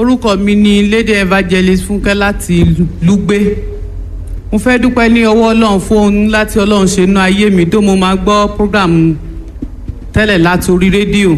Orúkọ mi ni Lady Evangelist Fúnkẹ́ láti Lugbe. Mo fẹ́ dúpẹ́ ní ọwọ́ Ọlọ́run fún ohun láti Ọlọ́run ṣe nínú ayé mi tó mo máa gbọ́ program tẹ́lẹ̀ láti orí rédíò.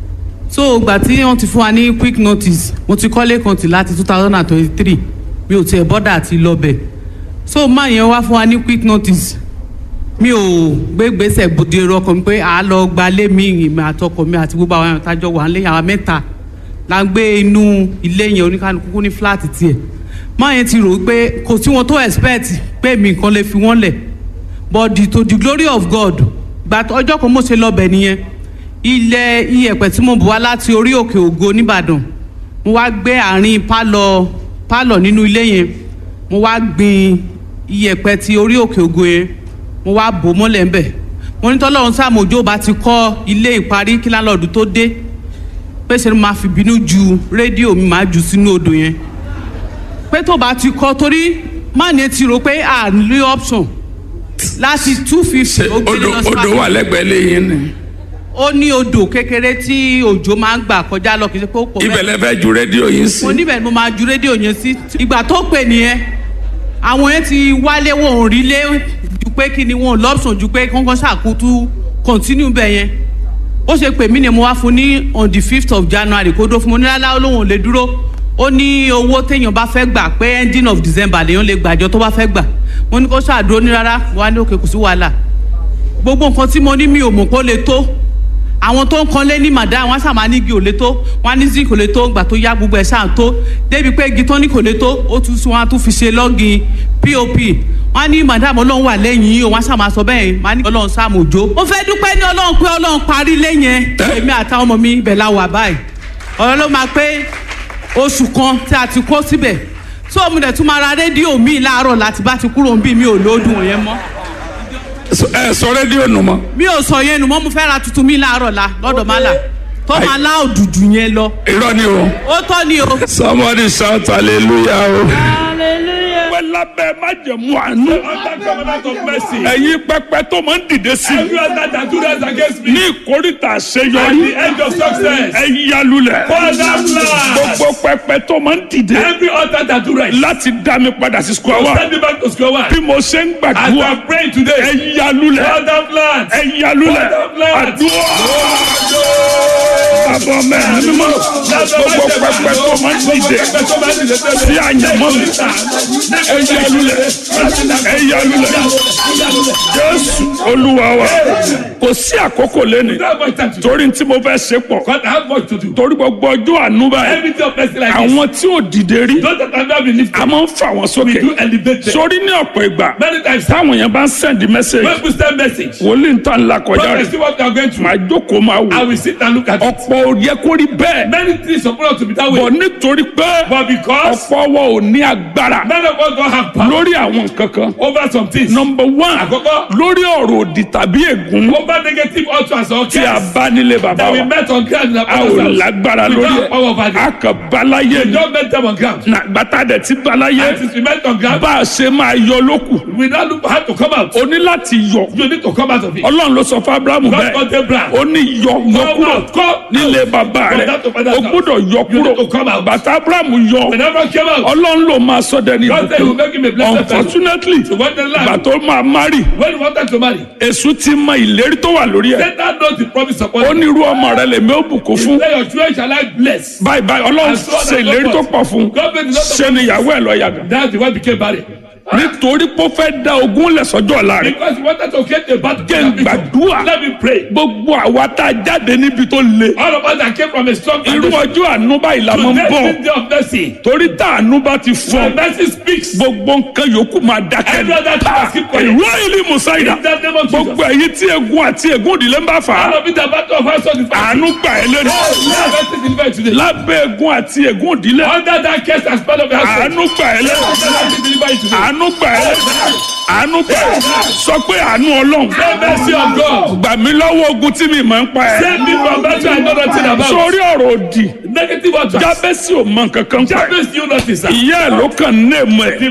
So ìgbà tí wọ́n ti fún wa ní quick notice, mo ti kọ́lé kan tì láti 2023. Mi ò tiẹ̀ bọ́dà àti lọ́bẹ̀. So máa yẹn wá fún wa ní quick notice. Mi ò gbégbèsè gbòdì èrò ọkọ mi pé à lọ gbalé mi ìmọ̀ àtọkọ mi àti gbogbo àwọn àtàjọ wà nílé àwọn mẹ́ta la ń gbé inú ilé yẹn oníkanukú ní fúláàtì tiẹ̀. Máa yẹn ti rò pé kò sí wọn tó expect pé mi nǹkan lè fi wọ́n lẹ̀, but to the glory of God gba ọjọ́ kan mo ṣe lọ́bẹ̀ nìyẹn. Ilẹ̀ iyẹ̀pẹ̀ tí mo bù wá láti orí òkè ògo nìbàdàn, mo wá gbé àárín pálọ̀ nínú ilé yẹn, mo wá gbin iyẹ̀pẹ̀ ti orí òkè ògo yẹn, mo wá bò mọ́lẹ̀ ńbẹ̀. Mo ní tọ́lọ́run sàmójó bá ti kọ́ ilé ìparí kí lálọ́ọ̀dù tó dé pé ṣe ni máa fi bínú ju rédíò mi máa jù sínú odò yẹn. Pé tó bá ti kọ́ torí má ní ti rò pé à ń lé option láti 250. Odò wà lẹ́gbẹ̀ẹ́ lẹ́yìn ni. Ó ní odò kékeré tí òjò máa ń gbà kọjá lọ kì í ṣe pé ó pọ̀. Ibẹ̀ lẹ fẹ́ ju rédíò yín sí. Mo níbẹ̀ ni mo máa ju rédíò yẹn sí. Ìgbà tó pè nìyẹn àwọn yẹn ti wálé wọn ò rí lé ju pé kí ni wọn lọ́pṣọ̀n ju pé kọ́ńkọ́ ṣàkótú continue bẹ̀ yẹn. Ó ṣe pè mí ni mo wá fún ní on the 5th of January kó dó fún mo ní lálá olóhùn lè dúró. Ó ní owó téèyàn bá fẹ́ gbà pé ending of December lèèyàn lè gbàjọ tó bá fẹ́ gbà. Mo ní kó ṣàdúró ní rárá wá ní òkè kò sí wàhálà. Gbogbo nǹkan tí mo ní mi ò mọ̀ kó lè tó. Àwọn tó ń kanlé ní màdá wọn ṣàmà ní igi ò lè tó, wọn ní zinc kò lè tó, gbà tó yá gbogbo ẹ̀ ṣáà tó débi pé igi tó ní kò lè tó ó tún sún wọn tún fi ṣe lọ́gìn pop. Wọn ní màdá Ọlọ́run wà lẹ́yìn yìí wọn ṣàmà sọ bẹ́ẹ̀ máa ní Ọlọ́run sàmójó. Mo fẹ́ dúpẹ́ ní Ọlọ́run pé Ọlọ́run parí lẹ́yìn èmi àtàwọn ọmọ mi ibẹ̀ la wà báyìí. Ọ̀rọ̀ ló máa pé oṣù kan tí a ti kó síbẹ̀. So mo dẹ̀ tún máa ra rédíò mi láàárọ̀ láti bá ti kúrò ń bí mi ò lóòdùn yẹn mọ́. Sọ rédíò nù mọ́. Mi ò sọ yẹn nù mọ́, mo fẹ́ ra tuntun mi láàárọ̀ la lọ́dọ̀ má là tó máa lá òdùdù yẹn lọ. Irọ́ ni o. Ó tọ́ ni o. Somebody shout hallelujah o. Hallelujah. Pẹ́ lábẹ́ májẹ̀mú àánú. Ẹ̀yin pẹpẹ tó máa ń dìde sí. Ní ìkórìtà àṣeyọrí. Ẹ yalulẹ̀. Gbogbo pẹpẹ tó máa ń dìde. Láti dá mi padà sí square one. Bí mo ṣe ń gbàdúrà. Ẹ yalulẹ̀. Ẹ yalulẹ̀. Àdúrà. Bàbá mẹ́rin mímọ́. Gbogbo pẹpẹ tó máa ń dìde. Sí àyànmọ́ mi. Ẹ yalulẹ̀. Jésù Olúwa wa. Kò sí àkókò lẹ́nu. Torí tí mo fẹ́ ṣe pọ̀. Torí gbogbo ọjọ́ àánú báyìí. Àwọn tí ò dìde rí. A máa ń fà wọ́n sókè. Sórí ní ọ̀pọ̀ ìgbà. Táwọn yẹn bá ń send message. Wòlíì ń tàn ńlá kọjá rẹ̀. Màá jókòó máa wò. Ọ̀pọ̀ ò yẹ kó rí bẹ́ẹ̀. Bọ̀ nítorí pé ọ̀pọ̀ wọ ò ní agbára. Lórí àwọn nǹkan kan. Number one. Lórí ọ̀rọ̀ òdì tàbí ègún. Tí a bá nílé bàbá wa. A ò lágbára lórí ẹ̀. A kàn balaye ni. Bàtà dẹ̀ ti balaye. Bá a ṣe máa yọ lókù. O ní láti yọ. Ọlọ́run ló sọ fún Abrahamu bẹ́ẹ̀. O ní yọ kúrò nílé bàbá rẹ̀. O gbọ́dọ̀ yọ kúrò. Bàtà Abrahamu yọ. Ọlọ́run ló máa sọ dẹni ìbùkún. Unfortunately, bàtò máa marry. Èṣù ti mọ ìlérí tó wà lórí ẹ̀. Ó ní irú ọmọ rẹ̀ lèmi ó bùkún fún. Báyìí Ọlọ́run ṣe ìlérí tó pọ̀ fún. Ṣé ni ìyàwó ẹ̀ lọ yàgò? Nítorí pé ó fẹ́ da ogún lẹ̀ sọ́jọ́ ọ̀la rẹ̀. Jẹ́ n gbàdúrà. Gbogbo àwa tá a jáde níbi tó le. Irú ọjọ́ àánú báyìí la máa ń bọ̀. Torí tá àánú bá ti fọ́. Gbogbo nǹkan yòókù máa dákẹ́ ní. Ìró ìlú Mùsáìdà. Gbogbo èyí tí egun àti egun òdìlé ń bá fà á. Àánú gbà ẹ́ lẹ́nu. Lábẹ́ egun àti egun òdìlé. Àánú gbà ẹ́ lẹ́nu. Àánú gbà ẹ́. Àánú gbà ẹ́. Sọ pé àánú Ọlọ́run. Gbà mí lọ́wọ́ ogun tí mi máa ń pa ẹ́. Sórí ọ̀rọ̀ òdì. Jábẹ́sì ò mọ nǹkan kan pa ẹ́. Ìyá ẹ̀ ló kàn ní èèmọ̀ ẹ̀.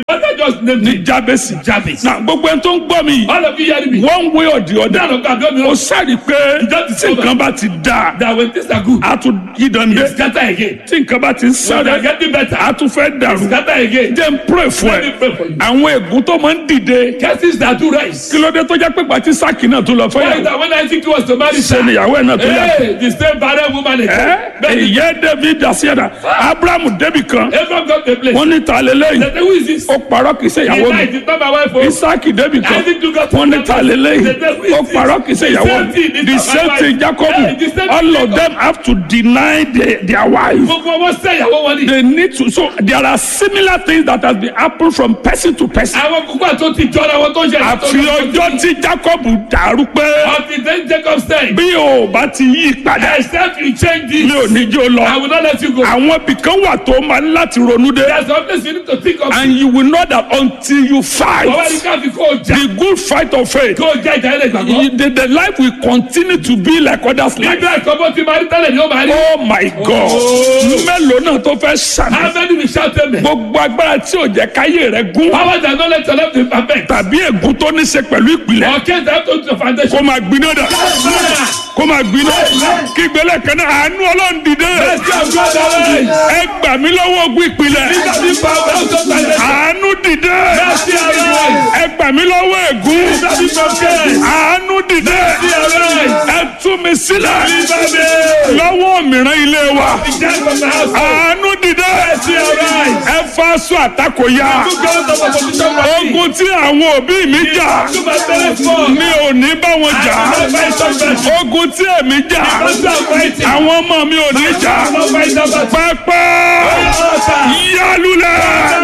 just named ní him Jábésì. Jabez. na gbogbo ẹni tó ń gbọ́ mi yìí All of you hearing me? one way or the other None of God, don't ó know sáré pé just tí nǹkan bá ti dáa that when things are good, a tún yídande it's scatter again. tí nǹkan bá ti ń When they sáré are getting better, a tún fẹ́ dàrú scatter again. jẹ́ n pray fún Let me ẹ pray for you. àwọn ègún tó máa ń dìde Cases that do rise. kí ló dé tó jẹ́ pé pàtí sáàkì náà tó lọ Why is fẹ́yàwó that when Isaac was to marry ṣe Sarah? níyàwó ẹ̀ náà tó yà Hey, the same barren woman again. ìyẹ́ David àṣeyàdà Abrahamu débi kan Abraham got the place. wọ́n ní ta lélẹ́yìn They say, who is this? ó parọ́ kìí ṣe He ìyàwó mi died, it's not my wife. Oh. Isaki débi kan Isaac too got wọ́n ní ta lélẹ́yìn They say, who is ó this? parọ́ kìí ṣe The ìyàwó same mi thing, it's the not my same wife. thing Jacob Hey, the same all thing, of Jacob. them have to deny their wife. Gbogbo wọn sẹ́ ìyàwó wọn ni. They need to. So there are similar things that has been happened from person to person. Àwọn kúkú àti ti jọra wọn tó ń ṣe. àfi ọjọ́ tí Jacob dàrú pé Until then Jacob said, bí o bá ti yí padà except you change mi ò this, ní jó I lọ. will not let you go. àwọn ibìkan wà tó máa ń láti ronú dé. There's something you need to think of. And you will know that until you fight Bàbá ní ká fi kó o jà. the good fight of faith, Kó o jà ìjà ilẹ̀ ìgbàgbọ́. the life will continue to be like others' life. Nígbà ìkọ́bọ̀ tí máa rí tẹ́lẹ̀ ni ó máa rí. Oh my God! mélòó náà tó fẹ́ How sàmì. many will shout amen? gbogbo agbára tí ò jẹ́ káyé rẹ̀ gún. Power that don't let your life be perfect. tàbí ègún tó ní ṣe pẹ̀lú ìpìlẹ̀. Or case that don't to the foundation. kó máa gbiná dà. kó máa gbiná. kí gbélé kan náà àánú Ọlọ́run dìde. Let's go, brother. Arise. ẹ gbà mí lọ́wọ́ ogun ìpìlẹ̀. This power of the foundation. àánú dìde. Let's arise. ẹ gbà mí lọ́wọ́ ègún. Let's be prepared. àánú dìde. Let's arise. ẹ tú mi sílẹ̀. Let's lọ́wọ́ mìíràn ilé wa. be dead from the house. àánú dìde. Let's arise. ẹ fa aṣọ àtakò ya. To go to the position for me. ogun tí àwọn òbí mi jà. To my parents for. mi ò ní bá wọn jà. I will not fight somebody. ogun tí èmi jà. Don't start fighting. àwọn ọmọ mi ò ní jà. Don't fight somebody. pẹpẹ Altar. yálùlẹ̀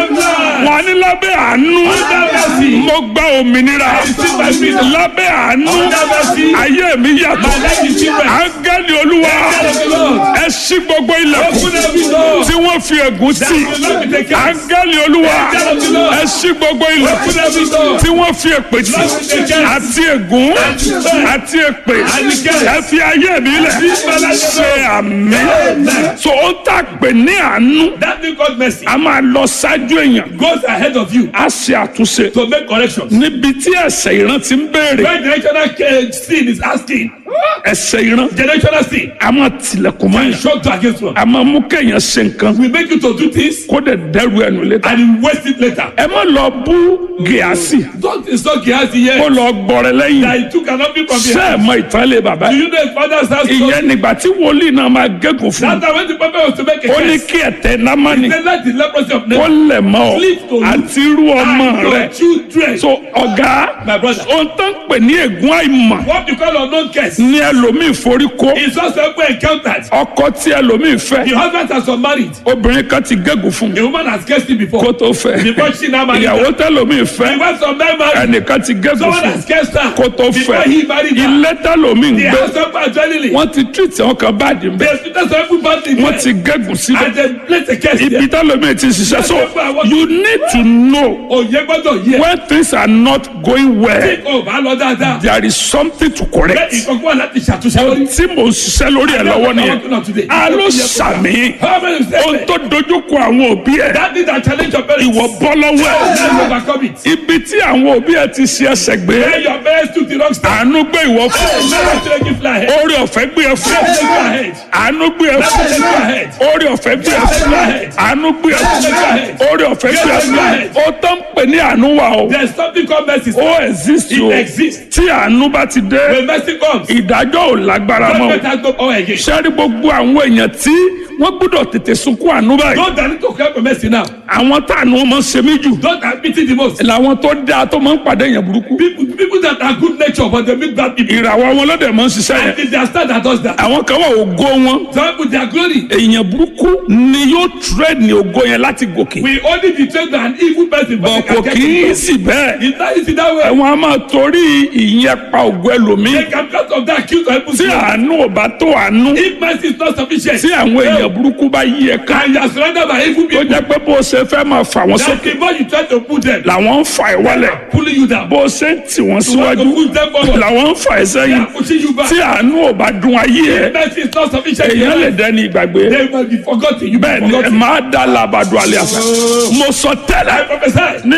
wà ní lábẹ́ àánú mo gba òmìnira lábẹ́ àánú ayé mi yàtọ̀ áńgẹ́lì Olúwa ẹ ṣí gbogbo ilẹ̀kùn tí wọ́n fi ègún tì áńgẹ́lì Olúwa ẹ ṣí gbogbo ilẹ̀kùn tí wọ́n fi èpè tì àti ègún àti èpè ẹ fi ayé mi lẹ̀ ṣe àmín so ó tà pé ní àánú That thing called mercy a máa lọ ṣáájú èèyàn goes ahead of you a ṣe àtúnṣe to make corrections. níbi tí ẹ̀ṣẹ̀ ìran ti ń béèrè When generational sin is asking, ẹ̀ṣẹ̀ ìran generational sin a máa tilẹ̀kùn mọ́ is yẹn shock to against one. a máa mú kéèyàn ṣe nǹkan We make you to do this kó dẹ̀ dẹ́rù ẹnu létà and you waste it later. ẹ má lọ bú Gíhásì Don't insult Gehazi kó here lọ gbọrẹ lẹ́yìn that he took an offering from ṣé the ẹ mọ ìtàlẹ̀ bàbá Do you know his father's house? ìyẹn nígbà tí wòlíì náà máa gégùn fún That time when the prophet was to make a ó ní curse, kí ẹ̀tẹ̀ Námánì they let the leprosy of kó Naaman lẹ̀ mọ́ ọ Cleave to you. àti irú ọmọ and rẹ̀ your children. so ọ̀gá My brother, ohun tó ń pè ní ègún àìmọ̀ what you call unknown curse ní ẹlòmíì forí kó is just a way encountered. ọkọ tí ẹlòmíì fẹ́ The husband has unmarried. obìnrin kan ti gégùn fún The woman has cursed him before. kó tó fẹ́ Before she now married ìyàwó her. tẹlòmíì The fẹ́ wife of man married. ẹnìkan ti gégùn Someone fún has cursed her. kó tó Before fẹ́ he married her. ilé tẹlòmíì The gbé house of adrenaline. wọ́n ti treat àwọn kan báàdì mbẹ́ The hospital of everybody wọ́n ti gégùn síbẹ̀ and they place a curse ibi there. tẹlòmíì ti ṣiṣẹ́ so you need to know Òye gbọ́dọ̀ yẹ. when things are not going well Tí o bá lọ dáadáa. there is something to Bẹ́ẹ̀ correct ìkọ̀kọ̀ wà láti ṣàtúnṣe lórí. tí mo ń ṣiṣẹ́ lórí ẹ̀ lọ́wọ́ nìyẹn a ló sàmì How many ohun say tó dojúkọ àwọn òbí ẹ̀ that thing that challenge your parents? ìwọ bọ́ lọ́wọ́ ẹ̀ Let's overcome it. ibi tí àwọn òbí ẹ̀ ti ṣe ẹsẹ̀ gbé When your parents took the wrong step, àánú gbé ìwọ fún never to take you fly ahead. orí ọ̀fẹ́ gbé ẹ fún Let's take you ahead. àánú gbé ẹ Let's fún take you ahead. orí ọ̀fẹ́ gbé ẹ fún àánú gbé ẹ fún orí ọ̀fẹ́ gbé ẹ fún ó tó ń pè ní àánú wa o There's something called mercy. ó exist o It exists. tí àánú bá ti dé When mercy comes, ìdájọ́ ò lágbára mọ́ judgment has no power again. sẹ́rí gbogbo àwọn èèyàn tí wọ́n gbọ́dọ̀ tètè sunkún àánú báyìí Those that need to cry for mercy now, àwọn táànù wọn máa ń ṣe mí jù those that pity the most, làwọn tó dáa tó máa ń pàdé èèyàn burúkú people that are good nature but they meet bad people. ìràwọ̀ wọn lọ́dẹ̀ máa ń ṣiṣẹ́ And yẹn it's their star that does that. àwọn kan wà ògo wọn Some people, their glory. èèyàn burúkú ni yóò trade ní ògo yẹn láti gòkè We only betray an evil person, bọ̀ but kò they kì í can get sì bẹ́ẹ̀ it. It's not easy that way. ẹ̀wọ̀n a máa torí ìyẹn pa ògo ẹlòmíì They can because of that kill some people's tí glory. àánú ò bá tó àánú If mercy is not sufficient, tí àwọn èèyàn burúkú bá yí ẹ ká and you are surrounded by evil tó people, jẹ́ pé bó o ṣe fẹ́ máa fà wọ́n that sókè the more you try to put them, làwọn ń fa ẹ̀ wálẹ̀ pulling you down. bó o ṣe ń tì wọ́n You want to síwájú push them forward. làwọn ń fa ẹ̀ They sẹ́yìn are pushing you back. tí àánú ò bá dún ayé ẹ If mercy is not sufficient, èèyàn lè dẹni ìgbàgbé they will be forgotten. You be bẹ́ẹ̀ ni ẹ forgotten. máa dá làbàdùn àlẹ́ àṣà mo sọ tẹ́lẹ̀ I prophesy.